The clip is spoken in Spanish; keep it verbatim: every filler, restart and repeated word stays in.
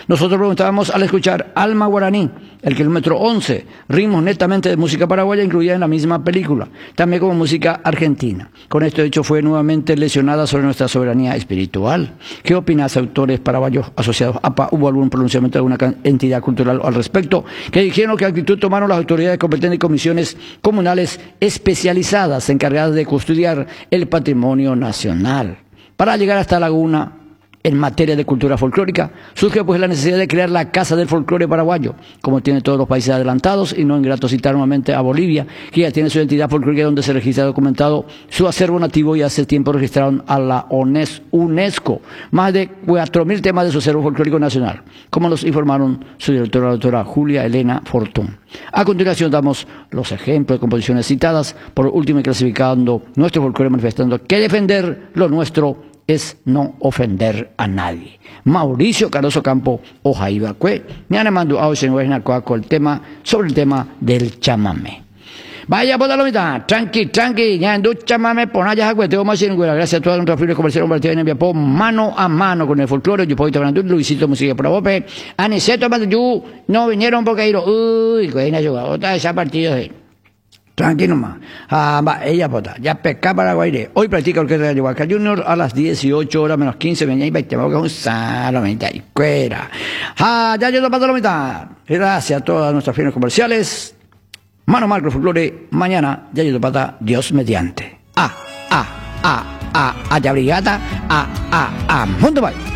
Nosotros preguntábamos al escuchar Alma Guaraní, el kilómetro once, ritmos netamente de música paraguaya incluida en la misma película, también como música argentina. Con este hecho fue nuevamente lesionada sobre nuestra soberanía espiritual. ¿Qué opinas, autores paraguayos asociados a A P A? ¿Hubo algún pronunciamiento de alguna entidad cultural al respecto? ¿Qué dijeron? ¿Qué actitud tomaron las autoridades competentes y comisiones comunales especializadas encargadas de custodiar el patrimonio nacional? Para llegar a esta laguna, en materia de cultura folclórica, surge pues la necesidad de crear la Casa del Folclore Paraguayo, como tienen todos los países adelantados, y no ingrato citar nuevamente a Bolivia, que ya tiene su identidad folclórica donde se registra documentado su acervo nativo y hace tiempo registraron a la UNESCO más de cuatro mil temas de su acervo folclórico nacional, como nos informaron su directora, la doctora Julia Elena Fortún. A continuación damos los ejemplos de composiciones citadas, por último clasificando nuestro folclore, manifestando que defender lo nuestro es no ofender a nadie. Mauricio Caroso Campo, Ojaiba Cue, me han mandado a con el tema, sobre el tema del chamamé. Vaya, por la mitad, tranqui, tranqui, ya en du chamamé, pon allá a cueteo más sin güera. Gracias a todos nuestros fieles comerciales compartidos en Enviapó, mano a mano con el folclore. Yo puedo hablando Luisito Música por Bope, Aniceto Matayú, no vinieron porque iron, uy, güey, no jugado, otra esa partido de. Tranquilo más. Ah, va, ella pota. Ya pesca Paraguay. Hoy practica Orquesta de Ayahuasca Junior a las dieciocho horas menos quince. Venía y veinte. Vamos a un solamente ahí. Cuera. Ah, ya yo lo paso la mitad. Gracias a todas nuestras firmas comerciales. Mano Marco Folclore. Mañana, ya yo lo pata. Dios mediante. Ah, ah, ah, ah, ah, ya brigata. Ah, ah, ah. Mundo bye.